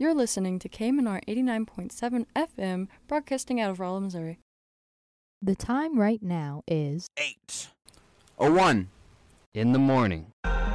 You're listening to KMNR 89.7 FM, broadcasting out of Rolla, Missouri. The time right now is 8:01 in the morning.